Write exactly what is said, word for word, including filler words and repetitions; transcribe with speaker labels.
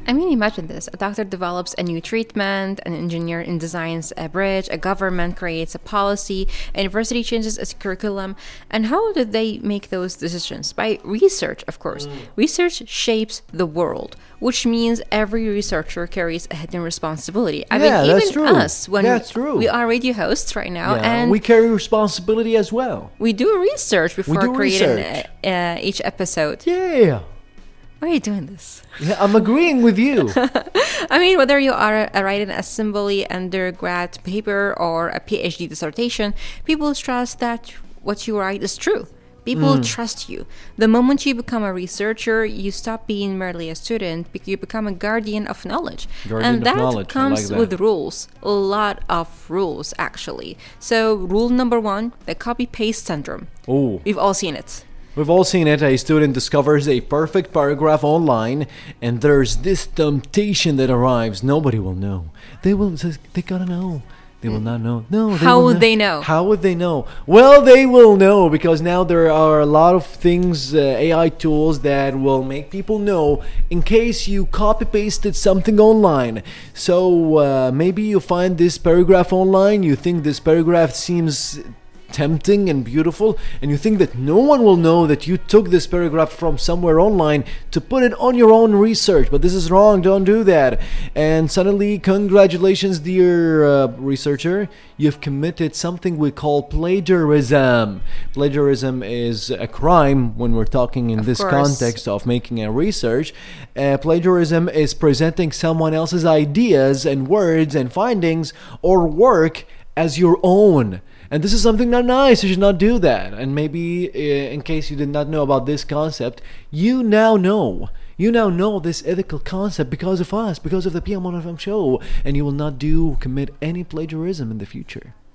Speaker 1: I mean, imagine this. A doctor develops a new treatment, an engineer in designs a bridge, a government creates a policy, a university changes its curriculum. And how do they make those decisions? By research, of course. Mm. Research shapes the world, which means every researcher carries a hidden responsibility. I
Speaker 2: yeah,
Speaker 1: mean,
Speaker 2: that's
Speaker 1: even
Speaker 2: true.
Speaker 1: us, when
Speaker 2: that's true.
Speaker 1: we are radio hosts right now,
Speaker 2: yeah,
Speaker 1: and
Speaker 2: we carry responsibility as well.
Speaker 1: We do research before
Speaker 2: do
Speaker 1: creating
Speaker 2: research.
Speaker 1: Uh, uh, each episode.
Speaker 2: Yeah.
Speaker 1: Why are you doing this?
Speaker 2: Yeah, I'm agreeing with you.
Speaker 1: I mean, whether you are uh, writing an assembly undergrad paper or a PhD dissertation, people trust that what you write is true. People mm. trust you. The moment you become a researcher, you stop being merely a student, because you become a guardian of knowledge.
Speaker 2: Guardian
Speaker 1: and
Speaker 2: of
Speaker 1: that
Speaker 2: knowledge.
Speaker 1: comes
Speaker 2: I like that.
Speaker 1: with rules. A lot of rules, actually. So, rule number one, the copy-paste syndrome.
Speaker 2: Oh.
Speaker 1: We've all seen it.
Speaker 2: We've all seen it. A student discovers a perfect paragraph online, and there's this temptation that arrives. Nobody will know. They will. They gotta know. They will not know. No. They
Speaker 1: How
Speaker 2: will
Speaker 1: would
Speaker 2: not.
Speaker 1: they know?
Speaker 2: How would they know? Well, they will know because now there are a lot of things, uh, A I tools that will make people know in case you copy pasted something online. So uh, maybe you find this paragraph online. You think this paragraph seems tempting and beautiful, and you think that no one will know that you took this paragraph from somewhere online to put it on your own research. But this is wrong. Don't do that. And suddenly, congratulations, dear uh, researcher, you've committed something we call plagiarism. Plagiarism is a crime when we're talking in
Speaker 1: of
Speaker 2: this
Speaker 1: course.
Speaker 2: context of making a research. Uh, plagiarism is presenting someone else's ideas and words and findings or work as your own. And this is something not nice. You should not do that. And maybe, uh, in case you did not know about this concept, you now know. You now know this ethical concept because of us, because of the P M one F M show. And you will not do commit any plagiarism in the future.